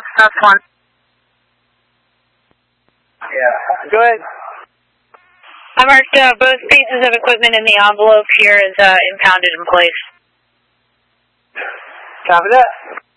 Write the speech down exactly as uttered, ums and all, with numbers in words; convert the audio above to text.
that's one. Yeah. Go ahead. I marked uh, both pieces of equipment in the envelope here as uh, impounded in place. Copy that.